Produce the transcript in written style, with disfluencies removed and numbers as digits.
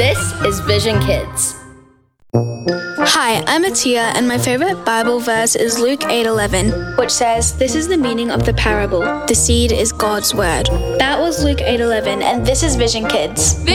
This is Vision Kids. Hi, I'm Atia, and my favorite Bible verse is Luke 8:11, which says, "This is the meaning of the parable. The seed is God's word." That was Luke 8:11, and this is Vision Kids.